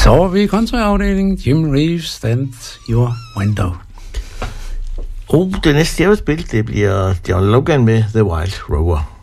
Så er vi i countryafdelingen. Jim Reeves, Stand Your Window. Det næste jeg vil spille, det bliver John Logan med The Wild Rover.